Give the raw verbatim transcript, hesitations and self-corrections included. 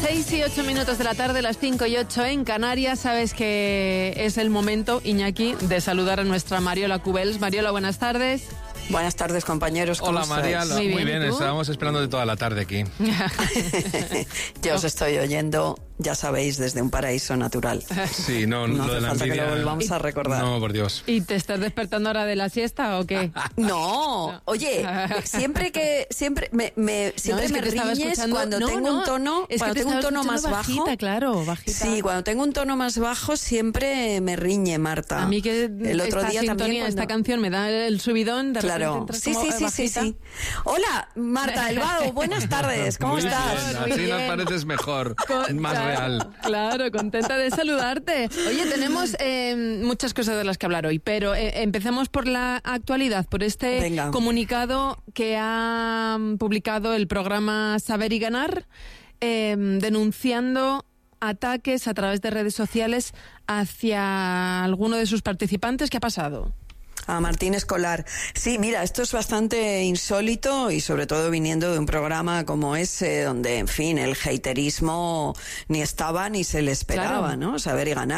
seis y ocho minutos de la tarde, las cinco y ocho en Canarias. Sabes que es el momento, Iñaki, de saludar a nuestra Mariola Cubels. Mariola, buenas tardes. Buenas tardes, compañeros. ¿Cómo Hola, Mariala. Muy Muy bien, bien, ¿y tú? estábamos esperando de toda la tarde aquí. Yo os estoy oyendo, ya sabéis, desde un paraíso natural. Sí, no, No lo hace de la falta envidia... que lo volvamos a recordar. No, por Dios. ¿Y te estás despertando ahora de la siesta o qué? No, oye, siempre que siempre me, me siempre No, es que me te estaba riñes escuchando- cuando no, tengo no, un tono, es que cuando te tengo un estaba tono más escuchando bajo. bajita, claro, bajita. Sí, cuando tengo un tono más bajo siempre me riñe, Marta. A mí que el otro esta día sintonía, también cuando... esta canción me da el subidón, de repente Claro, entras sí, como sí, sí, sí, bajita. sí. Hola, Marta Elvado, buenas tardes, ¿cómo Muy estás? bien, Muy así bien. nos pareces mejor, Con- más claro, real. Claro, contenta de saludarte. Oye, tenemos eh, muchas cosas de las que hablar hoy, pero eh, empecemos por la actualidad, por este Venga. comunicado que ha mm, publicado el programa Saber y Ganar, eh, denunciando ataques a través de redes sociales hacia alguno de sus participantes. ¿Qué ha pasado? A Martín Escolar. Sí, mira, esto es bastante insólito y sobre todo viniendo de un programa como ese, donde, en fin, el haterismo ni estaba ni se le esperaba, Claro. ¿no? Saber y Ganar.